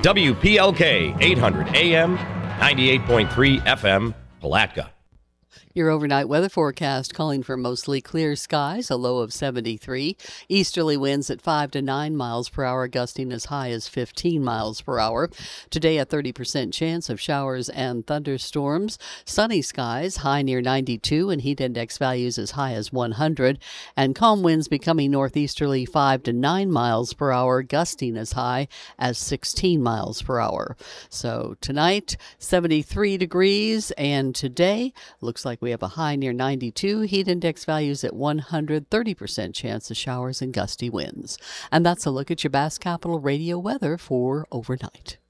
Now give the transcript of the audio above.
WPLK 800 AM, 98.3 FM, Palatka. Your overnight weather forecast calling for mostly clear skies, a low of 73. Easterly winds at 5 to 9 miles per hour, gusting as high as 15 miles per hour. Today, a 30% chance of showers and thunderstorms. Sunny skies, high near 92, and heat index values as high as 100. And calm winds becoming northeasterly 5 to 9 miles per hour, gusting as high as 16 miles per hour. So tonight, 73 degrees, and today, looks like we have a high near 92, heat index values at 100, 30% chance of showers and gusty winds. And that's a look at your Bass Capital Radio weather for overnight.